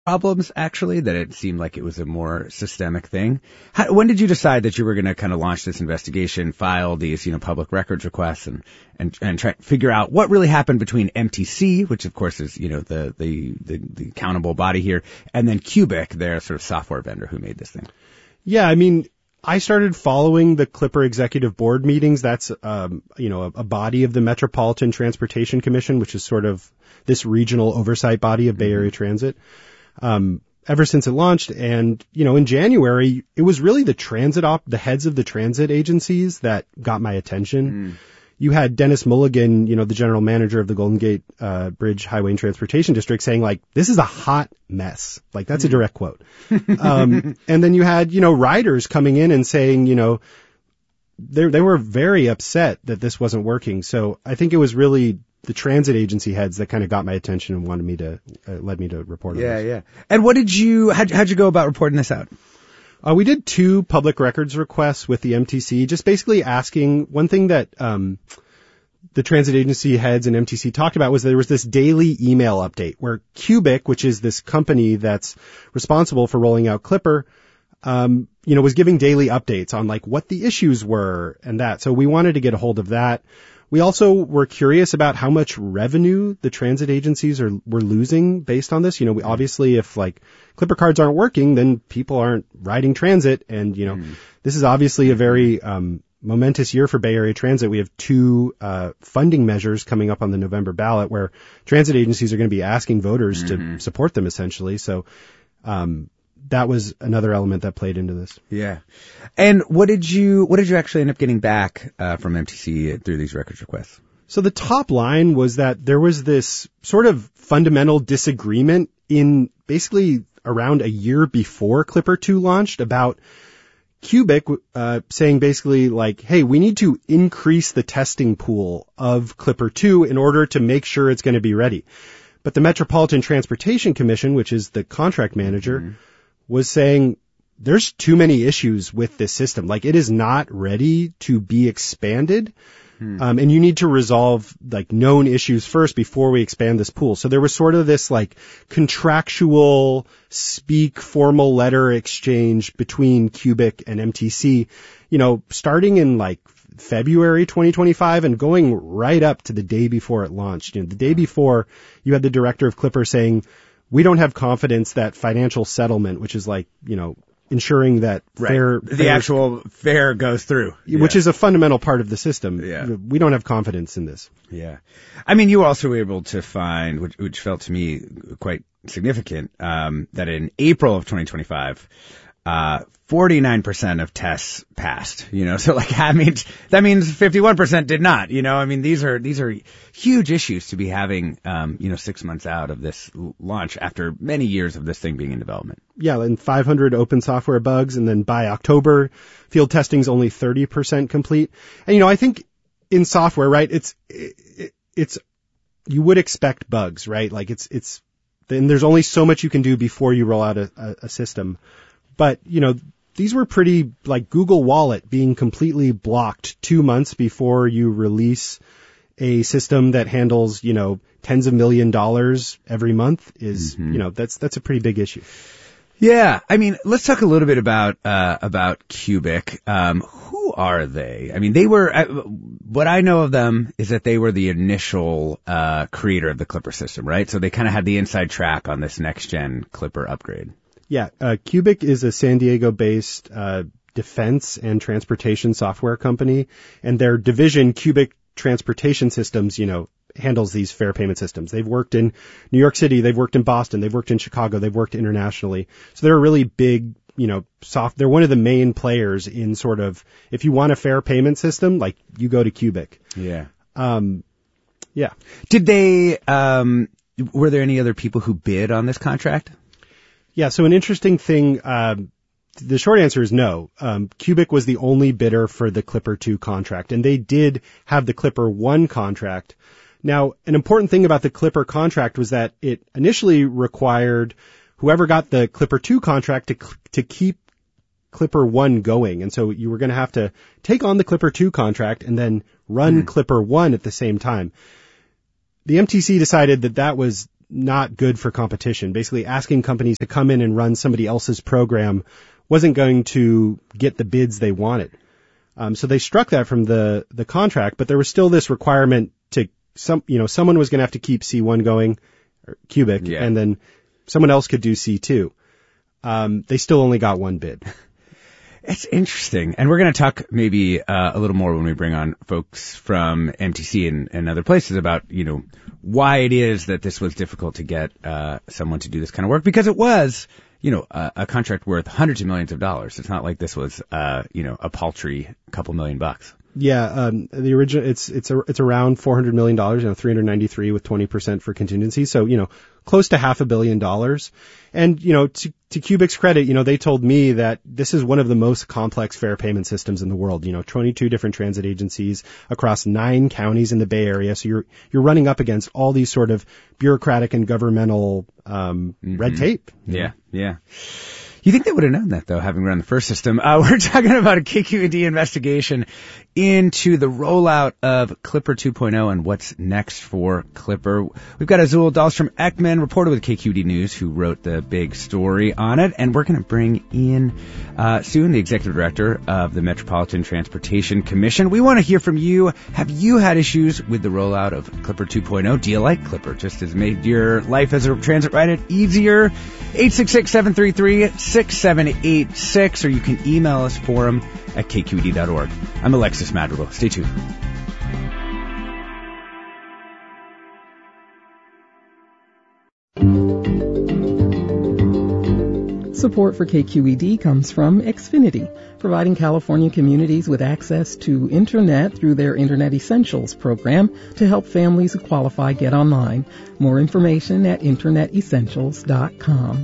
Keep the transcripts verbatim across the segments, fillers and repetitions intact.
problems, actually, that it seemed like it was a more systemic thing. How, when did you decide that you were going to kind of launch this investigation, file these, you know, public records requests, and and and try to figure out what really happened between M T C, which of course is, you know, the the the, the accountable body here, and then Cubic, their sort of software vendor who made this thing? Yeah, I mean, I started following the Clipper Executive Board meetings. That's, um, you know, a, a body of the Metropolitan Transportation Commission, which is sort of this regional oversight body of Bay Area Transit. Um, ever since it launched. And, you know, in January, it was really the transit op, the heads of the transit agencies that got my attention. Mm. You had Dennis Mulligan, you know, the general manager of the Golden Gate, uh, Bridge Highway and Transportation District saying like, this is a hot mess. Like that's mm. a direct quote. um, and then you had, you know, riders coming in and saying, you know, they, they were very upset that this wasn't working. So I think it was really the transit agency heads that kind of got my attention and wanted me to, uh, led me to report on yeah, this. Yeah, yeah. And what did you, how'd, how'd you go about reporting this out? Uh, we did two public records requests with the M T C, just basically asking one thing that, um, the transit agency heads and M T C talked about was there was this daily email update where Cubic, which is this company that's responsible for rolling out Clipper, um, you know, was giving daily updates on like what the issues were and that. So we wanted to get a hold of that. We also were curious about how much revenue the transit agencies are were losing based on this. You know, we, obviously, if like Clipper cards aren't working, then people aren't riding transit. And, you know, mm. this is obviously a very um, momentous year for Bay Area Transit. We have two uh, funding measures coming up on the November ballot where transit agencies are going to be asking voters mm-hmm. to support them, essentially. So um that was another element that played into this. Yeah. And what did you, what did you actually end up getting back, uh, from M T C through these records requests? So the top line was that there was this sort of fundamental disagreement in basically around a year before Clipper two launched about Cubic, uh, saying basically like, hey, we need to increase the testing pool of Clipper two in order to make sure it's going to be ready. But the Metropolitan Transportation Commission, which is the contract manager, mm-hmm. was saying there's too many issues with this system. Like it is not ready to be expanded. Hmm. Um, and you need to resolve like known issues first before we expand this pool. So there was sort of this like contractual speak formal letter exchange between Cubic and M T C, you know, starting in like February twenty twenty-five and going right up to the day before it launched. You know, the day before you had the director of Clipper saying, we don't have confidence that financial settlement, which is like, you know, ensuring that right. fair, the fair, actual fare goes through, which yeah. is a fundamental part of the system. Yeah. We don't have confidence in this. Yeah. I mean, you also were able to find, which, which felt to me quite significant, um, that in April of twenty twenty-five, uh, forty-nine percent of tests passed, you know, so like that means, that means fifty-one percent did not, you know, I mean, these are, these are huge issues to be having, um, you know, six months out of this launch after many years of this thing being in development. Yeah, and five hundred open software bugs. And then by October, field testing is only thirty percent complete. And, you know, I think in software, right, it's, it, it's, you would expect bugs, right? Like it's, it's, then there's only so much you can do before you roll out a, a, a system. But, you know, these were pretty, like Google Wallet being completely blocked two months before you release a system that handles, you know, tens of million dollars every month is, mm-hmm. you know, that's, that's a pretty big issue. Yeah. I mean, let's talk a little bit about, uh, about Cubic. Um, who are they? I mean, they were, uh, what I know of them is that they were the initial, uh, creator of the Clipper system, right? So they kind of had the inside track on this next gen Clipper upgrade. Yeah, uh, Cubic is a San Diego-based uh, defense and transportation software company, and their division, Cubic Transportation Systems, you know, handles these fare payment systems. They've worked in New York City, they've worked in Boston, they've worked in Chicago, they've worked internationally. So they're a really big, you know, soft. They're one of the main players in sort of, if you want a fare payment system, like you go to Cubic. Yeah. Um, yeah. Did they? Um, were there any other people who bid on this contract? Yeah, so an interesting thing, um, the short answer is no. Um, Cubic was the only bidder for the Clipper two contract, and they did have the Clipper one contract. Now, an important thing about the Clipper contract was that it initially required whoever got the Clipper two contract to to keep Clipper one going, and so you were going to have to take on the Clipper two contract and then run mm. Clipper one at the same time. The M T C decided that that was not good for competition. Basically, asking companies to come in and run somebody else's program wasn't going to get the bids they wanted. Um, so they struck that from the, the contract, but there was still this requirement to some, you know, someone was going to have to keep C one going, or Cubic, yeah. and then someone else could do C two. Um, they still only got one bid. It's interesting. And we're going to talk maybe uh, a little more when we bring on folks from M T C and, and other places about, you know, why it is that this was difficult to get uh, someone to do this kind of work, because it was, you know, a, a contract worth hundreds of millions of dollars. It's not like this was, uh, you know, a paltry couple million bucks. Yeah, um, the original, it's, it's, a, it's around four hundred million dollars, you know, three hundred ninety-three with twenty percent for contingency. So, you know, close to half a billion dollars. And, you know, to, to Cubic's credit, you know, they told me that this is one of the most complex fare payment systems in the world. You know, twenty-two different transit agencies across nine counties in the Bay Area. So you're, you're running up against all these sort of bureaucratic and governmental, um, mm-hmm. red tape. Yeah, know? yeah. You think they would have known that, though, having run the first system. Uh, we're talking about a K Q E D investigation into the rollout of Clipper two point oh and what's next for Clipper. We've got Azul Dahlstrom-Ekman, reporter with K Q E D News, who wrote the big story on it. And we're going to bring in uh, soon the executive director of the Metropolitan Transportation Commission. We want to hear from you. Have you had issues with the rollout of Clipper two point oh? Do you like Clipper? Just has made your life as a transit rider easier? eight six six, seven three three, six seven eight six, or you can email us forum at k q e d dot org. I'm Alexis Madrigal. Stay tuned. Support for K Q E D comes from Xfinity, providing California communities with access to Internet through their Internet Essentials program to help families who qualify get online. More information at internet essentials dot com.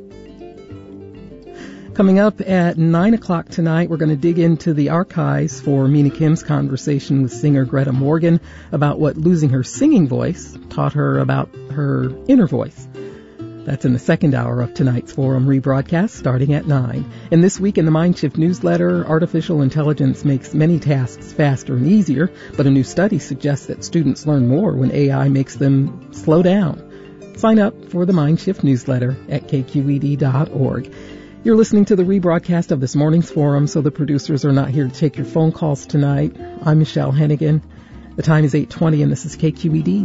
Coming up at nine o'clock tonight, we're going to dig into the archives for Mina Kim's conversation with singer Greta Morgan about what losing her singing voice taught her about her inner voice. That's in the second hour of tonight's Forum rebroadcast starting at nine. And this week in the Mindshift newsletter, artificial intelligence makes many tasks faster and easier, but a new study suggests that students learn more when A I makes them slow down. Sign up for the Mindshift newsletter at k q e d dot org. You're listening to the rebroadcast of this morning's Forum, so the producers are not here to take your phone calls tonight. I'm Michelle Hennigan. The time is eight twenty, and this is K Q E D.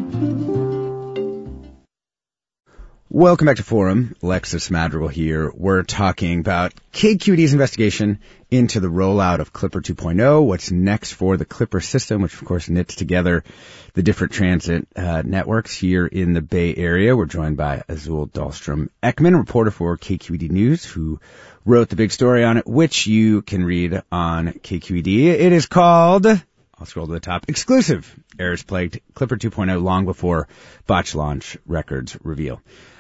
Welcome back to Forum. Alexis Madrigal here. We're talking about K Q E D's investigation into the rollout of Clipper two point oh, what's next for the Clipper system, which of course knits together the different transit uh, networks here in the Bay Area. We're joined by Azul Dahlstrom-Ekman, reporter for K Q E D News, who wrote the big story on it, which you can read on K Q E D. It is called, I'll scroll to the top, Exclusive. Errors plagued Clipper two point oh long before botch launch records reveal.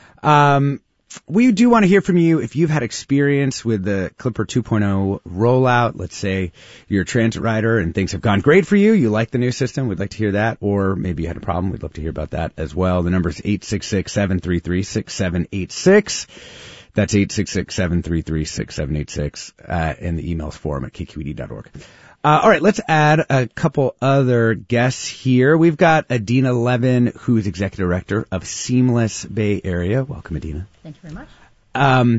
Um, we do want to hear from you if you've had experience with the Clipper two point oh rollout. Let's say you're a transit rider and things have gone great for you. You like the new system. We'd like to hear that. Or maybe you had a problem. We'd love to hear about that as well. The number is eight six six, seven three three, six seven eight six. That's eight six six, seven three three, six seven eight six. Uh, and the email's forum at k q e d dot org. Uh, all right, let's add a couple other guests here. We've got Adina Levin, who's executive director of Seamless Bay Area. Welcome, Adina. Thank you very much. Um,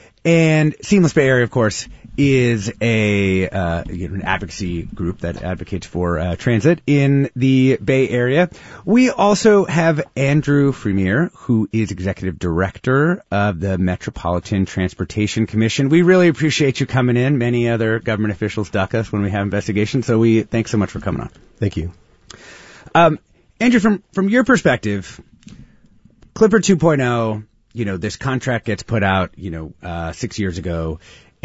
and Seamless Bay Area, of course, is a uh, you know, an advocacy group that advocates for uh, transit in the Bay Area. We also have Andrew Fremier, who is executive director of the Metropolitan Transportation Commission. We really appreciate you coming in. Many other government officials duck us when we have investigations, so we thanks so much for coming on. Thank you. Um, Andrew, from from your perspective, Clipper two point oh, you know, this contract gets put out, you know, uh, six years ago.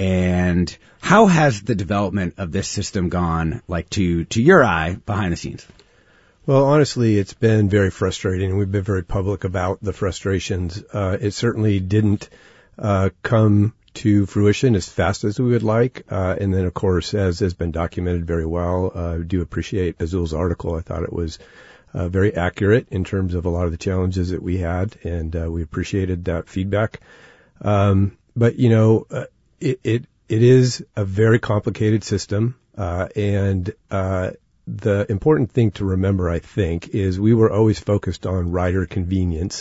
And how has the development of this system gone, like to, to your eye, behind the scenes? Well, honestly, it's been very frustrating, and we've been very public about the frustrations. Uh, it certainly didn't uh, come to fruition as fast as we would like. Uh, and then, of course, as has been documented very well, uh, I do appreciate Azul's article. I thought it was uh, very accurate in terms of a lot of the challenges that we had, and uh, we appreciated that feedback. Um, but, you know, uh, It, it, it is a very complicated system, uh, and, uh, the important thing to remember, I think, is we were always focused on rider convenience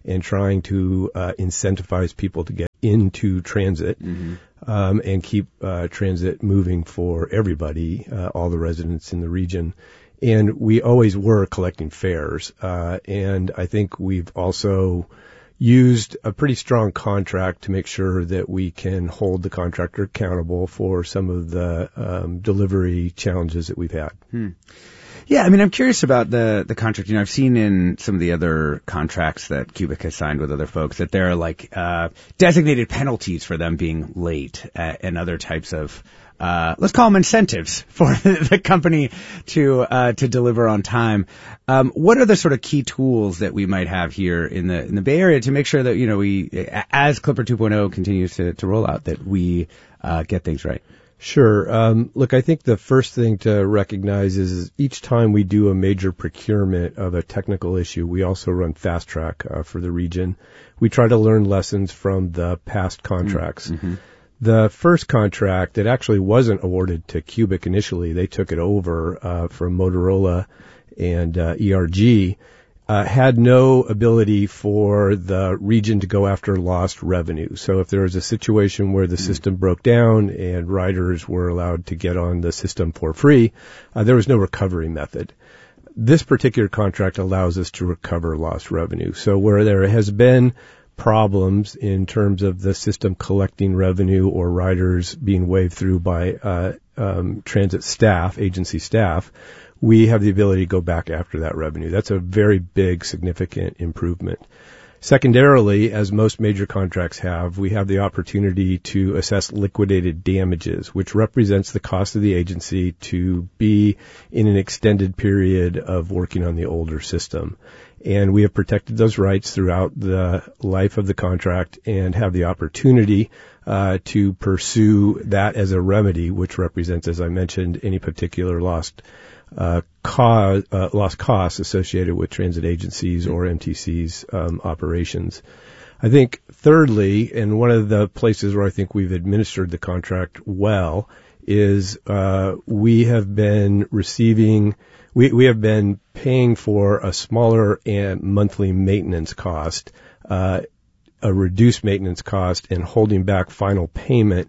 and trying to uh, incentivize people to get into transit mm-hmm. um, and keep uh, transit moving for everybody, uh, all the residents in the region. And we always were collecting fares. Uh, and I think we've also used a pretty strong contract to make sure that we can hold the contractor accountable for some of the um, delivery challenges that we've had. Hmm. Yeah, I mean, I'm curious about the, the contract. You know, I've seen in some of the other contracts that Cubic has signed with other folks that there are like uh, designated penalties for them being late uh, and other types of Uh, let's call them incentives for the company to uh, to deliver on time. Um, what are the sort of key tools that we might have here in the in the Bay Area to make sure that, you know, we, as Clipper two point oh continues to, to roll out, that we uh, get things right? Sure. Um, look, I think the first thing to recognize is each time we do a major procurement of a technical issue, we also run fast track uh, for the region. We try to learn lessons from the past contracts. Mm-hmm. The first contract, it actually wasn't awarded to Cubic initially. They took it over uh, from Motorola and uh, E R G, uh, had no ability for the region to go after lost revenue. So if there was a situation where the mm-hmm. system broke down and riders were allowed to get on the system for free, uh, there was no recovery method. This particular contract allows us to recover lost revenue. So where there has been problems in terms of the system collecting revenue or riders being waved through by uh, um, transit staff, agency staff, we have the ability to go back after that revenue. That's a very big, significant improvement. Secondarily, as most major contracts have, we have the opportunity to assess liquidated damages, which represents the cost of the agency to be in an extended period of working on the older system. And we have protected those rights throughout the life of the contract and have the opportunity uh, to pursue that as a remedy, which represents, as I mentioned, any particular lost uh, cause, uh, lost costs associated with transit agencies or M T C's um, operations. I think thirdly, and one of the places where I think we've administered the contract well, is uh, we have been receiving We, we have been paying for a smaller and monthly maintenance cost, uh, a reduced maintenance cost, and holding back final payment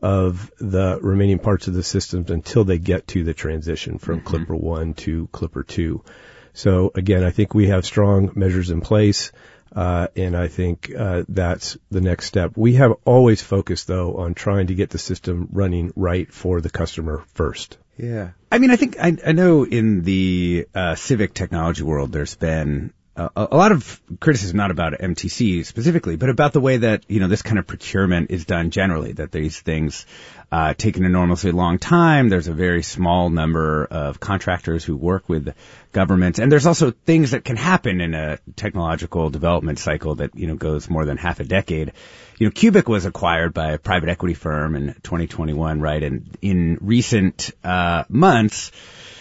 of the remaining parts of the systems until they get to the transition from mm-hmm. Clipper one to Clipper two. So again, I think we have strong measures in place, uh, and I think uh, that's the next step. We have always focused, though, on trying to get the system running right for the customer first. Yeah. I mean, I think, I, I know in the uh, civic technology world, there's been a, a lot of criticism, not about M T C specifically, but about the way that, you know, this kind of procurement is done generally, that these things uh, take an enormously long time. There's a very small number of contractors who work with governments. And there's also things that can happen in a technological development cycle that, you know, goes more than half a decade. You know, Cubic was acquired by a private equity firm in twenty twenty-one, right? And in recent uh months,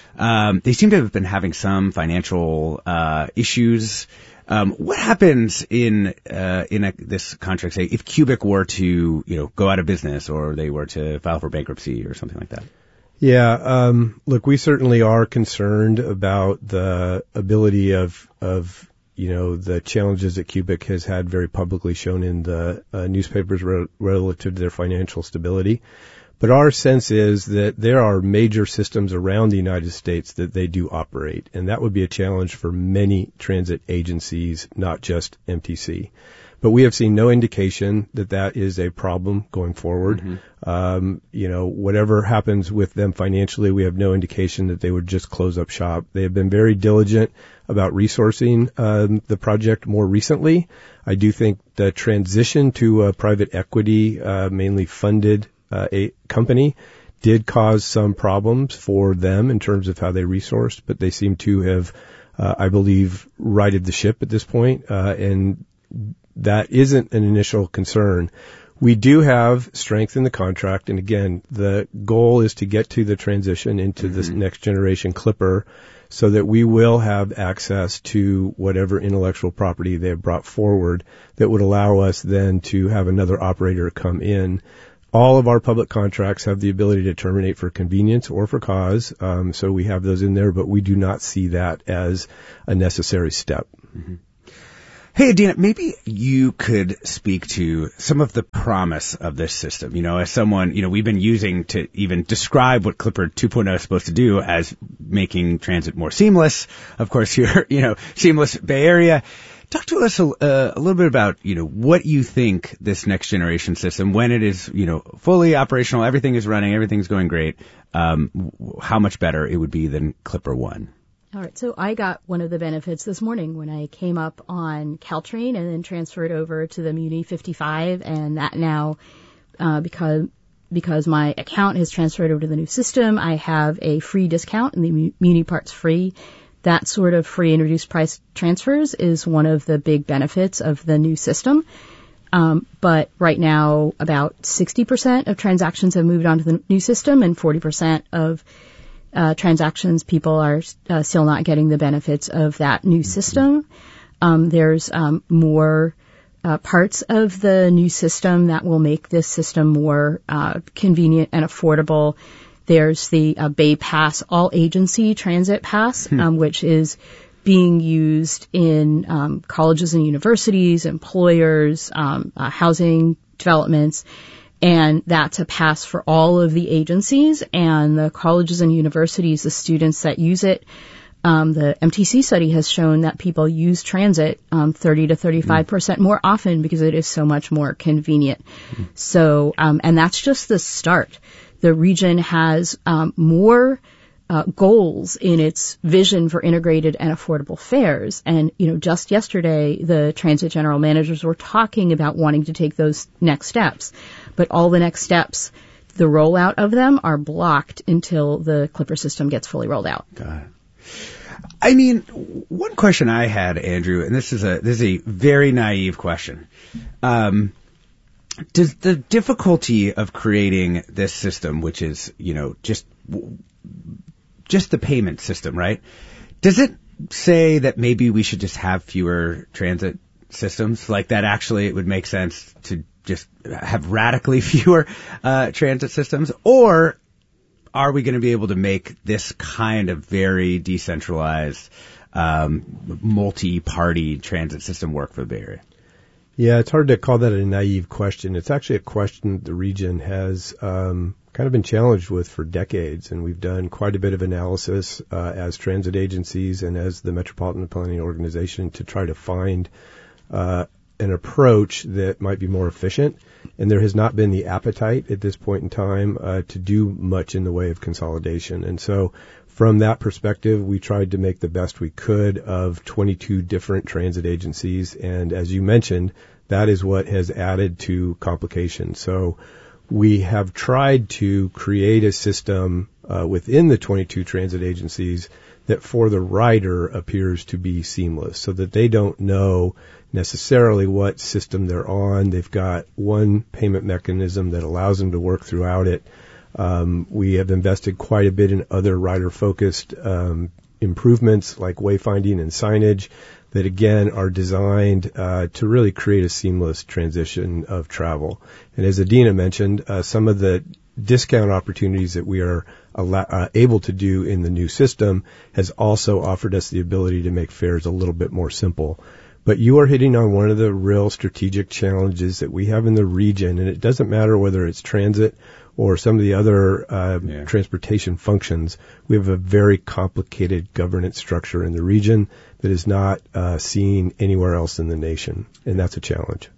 um they seem to have been having some financial uh issues. Um what happens in uh in a, this contract, say, if Cubic were to, you know, go out of business or they were to file for bankruptcy or something like that? Yeah, um look, we certainly are concerned about the ability of of you know, the challenges that Cubic has had very publicly shown in the uh, newspapers re- relative to their financial stability. But our sense is that there are major systems around the United States that they do operate, and that would be a challenge for many transit agencies, not just M T C. But we have seen no indication that that is a problem going forward. Mm-hmm. Um, you know, whatever happens with them financially, we have no indication that they would just close up shop. They have been very diligent about resourcing um, the project more recently. I do think the transition to a private equity, uh, mainly funded uh, a company did cause some problems for them in terms of how they resourced, but they seem to have, uh, I believe, righted the ship at this point, uh, and that isn't an initial concern. We do have strength in the contract, and again, the goal is to get to the transition into mm-hmm. this next generation Clipper so that we will have access to whatever intellectual property they have brought forward that would allow us then to have another operator come in. All of our public contracts have the ability to terminate for convenience or for cause, um, so we have those in there, but we do not see that as a necessary step. Mm-hmm. Hey, Adina, maybe you could speak to some of the promise of this system. You know, as someone, you know, we've been using to even describe what Clipper two point oh is supposed to do as making transit more seamless. Of course, you're, you know, seamless Bay Area. Talk to us a, uh, a little bit about, you know, what you think this next generation system, when it is, you know, fully operational, everything is running, everything's going great, um, how much better it would be than Clipper one. All right, so I got one of the benefits this morning when I came up on Caltrain and then transferred over to the Muni fifty-five, and that now, uh, because because my account has transferred over to the new system, I have a free discount, and the Muni part's free. That sort of free and reduced price transfers is one of the big benefits of the new system. Um, but right now, about sixty percent of transactions have moved on to the new system, and forty percent of Uh, transactions, people are uh, still not getting the benefits of that new system. Um, there's um, more uh, parts of the new system that will make this system more uh, convenient and affordable. There's the uh, Bay Pass All Agency Transit Pass, hmm. um, which is being used in um, colleges and universities, employers, um, uh, housing developments. And that's a pass for all of the agencies and the colleges and universities, the students that use it. Um, the M T C study has shown that people use transit um, thirty to thirty-five percent more often because it is so much more convenient. Mm. So, um, and that's just the start. The region has um, more uh, goals in its vision for integrated and affordable fares. And, you know, just yesterday, the transit general managers were talking about wanting to take those next steps. But all the next steps, the rollout of them are blocked until the Clipper system gets fully rolled out. Got it. I mean, one question I had, Andrew, and this is a this is a very naive question. Um, does the difficulty of creating this system, which is, you know, just just the payment system, right? Does it say that maybe we should just have fewer transit systems? Like that actually it would make sense to just have radically fewer uh, transit systems? Or are we going to be able to make this kind of very decentralized, um, multi-party transit system work for the Bay Area? Yeah, it's hard to call that a naive question. It's actually a question that the region has um, kind of been challenged with for decades, and we've done quite a bit of analysis uh, as transit agencies and as the Metropolitan Planning Organization to try to find uh, an approach that might be more efficient, and there has not been the appetite at this point in time uh, to do much in the way of consolidation. And so from that perspective, we tried to make the best we could of twenty-two different transit agencies, and as you mentioned, that is what has added to complications. So we have tried to create a system uh, within the twenty-two transit agencies that for the rider appears to be seamless, so that they don't know necessarily what system they're on. They've got one payment mechanism that allows them to work throughout it. Um, we have invested quite a bit in other rider-focused um, improvements like wayfinding and signage that, again, are designed uh, to really create a seamless transition of travel. And as Adina mentioned, uh, some of the discount opportunities that we are allow, uh, able to do in the new system has also offered us the ability to make fares a little bit more simple. But you are hitting on one of the real strategic challenges that we have in the region, and it doesn't matter whether it's transit or some of the other uh, yeah. transportation functions. We have a very complicated governance structure in the region that is not uh, seen anywhere else in the nation, and that's a challenge.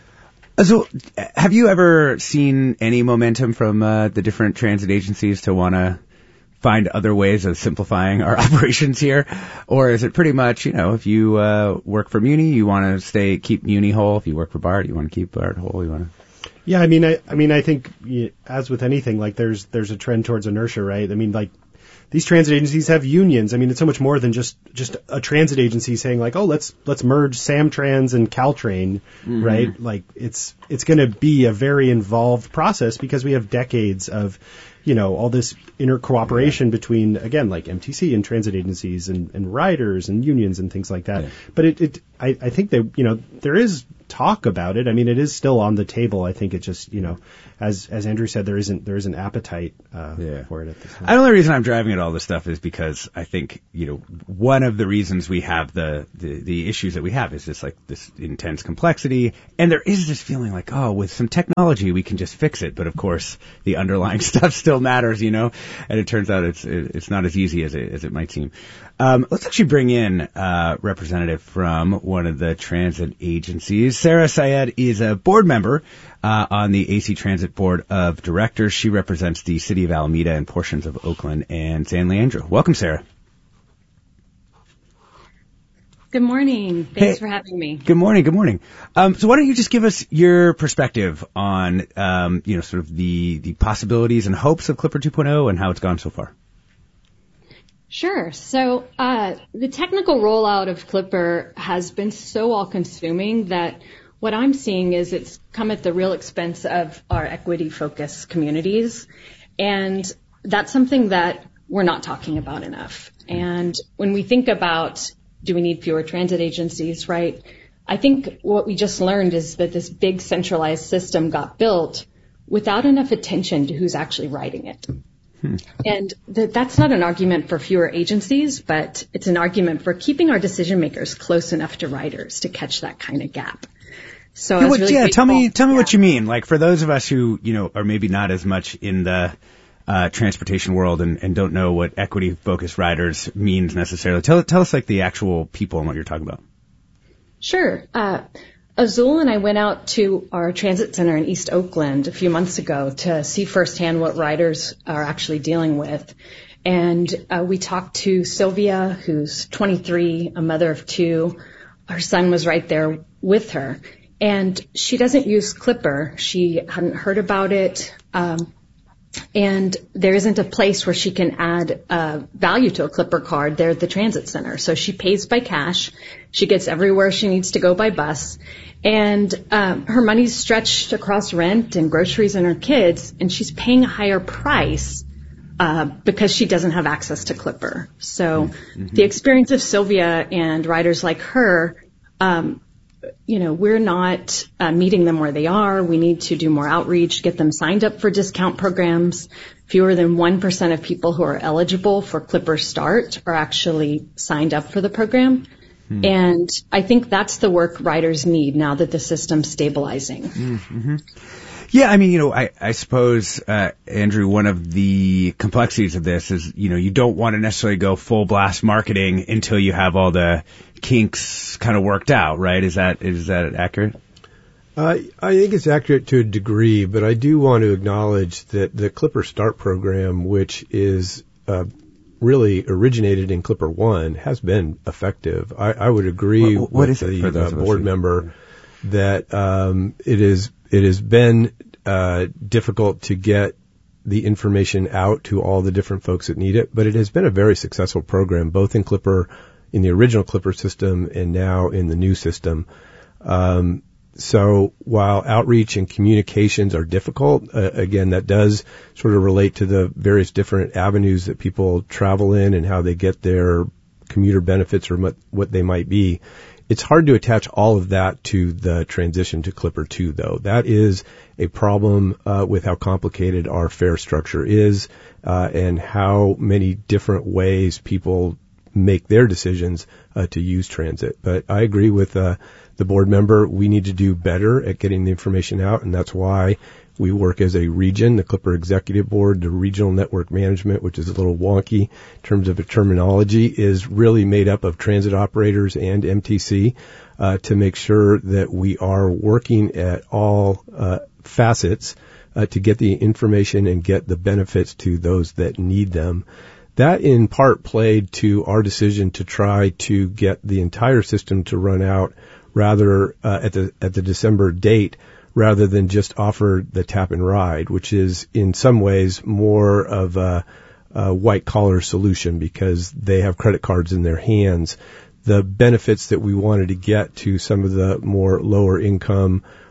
So, have you ever seen any momentum from uh, the different transit agencies to want to find other ways of simplifying our operations here? Or is it pretty much, you know, if you uh, work for Muni, you want to stay, keep Muni whole. If you work for BART, you want to keep BART whole. You want to... Yeah, I mean, I, I mean, I think as with anything, like there's, there's a trend towards inertia, right? I mean, like these transit agencies have unions. I mean, it's so much more than just, just a transit agency saying like, oh, let's, let's merge Samtrans and Caltrain, mm-hmm. right? Like it's, it's going to be a very involved process because we have decades of you know, all this inter cooperation between, again, like M T C and transit agencies and, and riders and unions and things like that. Yeah. But it, it I, I think that, you know, there is talk about it. I mean, it is still on the table. I think it just, you know, as as Andrew said, there isn't there isn't appetite uh, yeah. for it at this time. The only reason I'm driving at all this stuff is because I think, you know, one of the reasons we have the, the, the issues that we have is just like this intense complexity. And there is this feeling like, oh, with some technology, we can just fix it. But of course, the underlying stuff still matters, you know, and it turns out it's, it's not as easy as it, as it might seem. Um, let's actually bring in a representative from one of the transit agencies. Sarah Syed is a board member uh, on the A C Transit Board of Directors. She represents the city of Alameda and portions of Oakland and San Leandro. Welcome, Sarah. Good morning. Thanks hey, for having me. Good morning. Good morning. Um, so why don't you just give us your perspective on, um, you know, sort of the, the possibilities and hopes of Clipper two point oh and how it's gone so far? Sure. So uh, the technical rollout of Clipper has been so all-consuming that what I'm seeing is it's come at the real expense of our equity-focused communities, and that's something that we're not talking about enough. And when we think about do we need fewer transit agencies, right, I think what we just learned is that this big centralized system got built without enough attention to who's actually riding it. Hmm. And th- that's not an argument for fewer agencies, but it's an argument for keeping our decision makers close enough to riders to catch that kind of gap. So yeah, what, really yeah tell me, tell me yeah. what you mean. Like for those of us who, you know, are maybe not as much in the uh, transportation world and, and don't know what equity-focused riders means necessarily. Tell, tell us like the actual people and what you're talking about. Sure. Uh, Azul and I went out to our transit center in East Oakland a few months ago to see firsthand what riders are actually dealing with. And uh, we talked to Sylvia, who's twenty-three, a mother of two. Her son was right there with her. And she doesn't use Clipper. She hadn't heard about it. Um, and there isn't a place where she can add uh, value to a Clipper card there at the transit center. So she pays by cash. She gets everywhere she needs to go by bus. And um, her money's stretched across rent and groceries and her kids, and she's paying a higher price uh, because she doesn't have access to Clipper. So mm-hmm. the experience of Sylvia and riders like her, um, you know, we're not uh, meeting them where they are. We need to do more outreach, get them signed up for discount programs. Fewer than one percent of people who are eligible for Clipper Start are actually signed up for the program. Hmm. And I think that's the work riders need now that the system's stabilizing. Mm-hmm. Yeah, I mean, you know, I, I suppose, uh, Andrew, one of the complexities of this is, you know, you don't want to necessarily go full blast marketing until you have all the kinks kind of worked out, right? Is that is that accurate? Uh, I think it's accurate to a degree, but I do want to acknowledge that the Clipper Start program, which is uh, really originated in Clipper One, has been effective. I, I would agree what, what with is the uh, board who... member that um, it is it has been uh, difficult to get the information out to all the different folks that need it, but it has been a very successful program, both in Clipper, in the original Clipper system, and now in the new system. Um, So while outreach and communications are difficult, uh, again, that does sort of relate to the various different avenues that people travel in and how they get their commuter benefits or what, what they might be. It's hard to attach all of that to the transition to Clipper two, though. That is a problem uh, with how complicated our fare structure is uh, and how many different ways people make their decisions uh, to use transit. But I agree with uh, the board member. We need to do better at getting the information out, and that's why we work as a region, the Clipper Executive Board. The Regional Network Management, which is a little wonky in terms of a terminology, is really made up of transit operators and M T C uh, to make sure that we are working at all uh, facets uh, to get the information and get the benefits to those that need them. That in part played to our decision to try to get the entire system to run out rather uh, at the at the December date, rather than just offer the tap and ride, which is in some ways more of a, a white collar solution because they have credit cards in their hands. The benefits that we wanted to get to some of the more lower income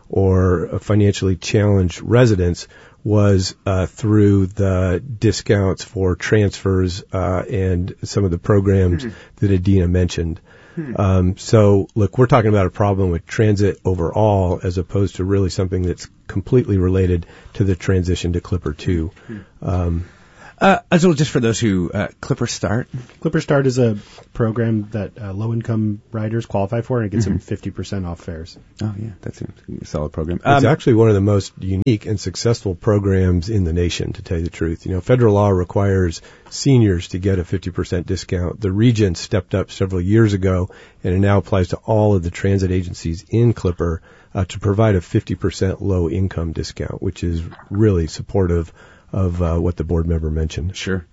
or financially challenged residents was uh, through the discounts for transfers uh, and some of the programs mm-hmm. that Adina mentioned. Hmm. Um, so, look, we're talking about a problem with transit overall as opposed to really something that's completely related to the transition to Clipper two. Hmm. Um, uh, Azul, just for those who, uh, Clipper Start? Clipper Start is a program that uh, low-income riders qualify for, and it gets mm-hmm. them fifty percent off fares. Oh, yeah, that's a solid program. Um, it's actually one of the most unique and successful programs in the nation, to tell you the truth. You know, federal law requires seniors to get a fifty percent discount. The Regents stepped up several years ago, and it now applies to all of the transit agencies in Clipper uh, to provide a fifty percent low-income discount, which is really supportive of uh, what the board member mentioned. Sure.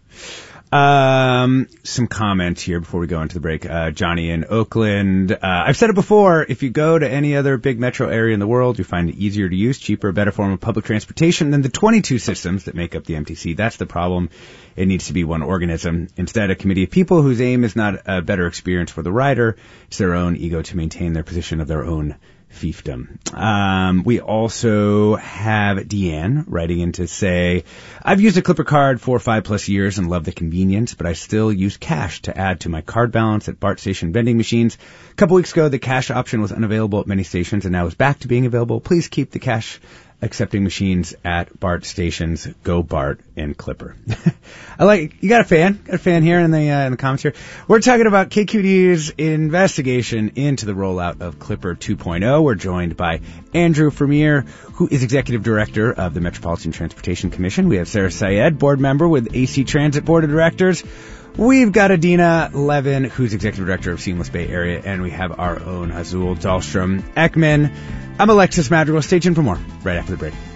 Um, some comments here before we go into the break. Uh, Johnny in Oakland. Uh, I've said it before. If you go to any other big metro area in the world, you find it easier to use, cheaper, better form of public transportation than the twenty-two systems that make up the M T C. That's the problem. It needs to be one organism. Instead, a committee of people whose aim is not a better experience for the rider. It's their own ego to maintain their position of their own fiefdom. Um, we also have Deanne writing in to say, I've used a Clipper card for five plus years and love the convenience, but I still use cash to add to my card balance at BART station vending machines. A couple weeks ago, the cash option was unavailable at many stations and now is back to being available. Please keep the cash accepting machines at BART stations. Go BART and Clipper. I like, you got a fan, got a fan here in the, uh, in the comments here. We're talking about K Q D's investigation into the rollout of Clipper two point oh. We're joined by Andrew Vermeer, who is Executive Director of the Metropolitan Transportation Commission. We have Sarah Syed, board member with A C Transit Board of Directors. We've got Adina Levin, who's Executive Director of Seamless Bay Area, and we have our own Azul Dahlstrom Ekman. I'm Alexis Madrigal. Stay tuned for more right after the break.